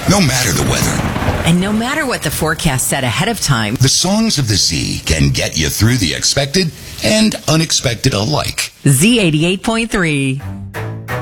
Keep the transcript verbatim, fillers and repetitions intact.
No matter the weather, And no matter what the forecast said ahead of time, the songs of the Z can get you through the expected and unexpected alike. Z eighty-eight point three.